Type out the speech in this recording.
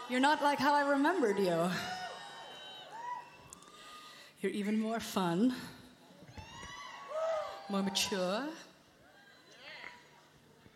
You're not like how I remembered you. You're even more fun, more mature.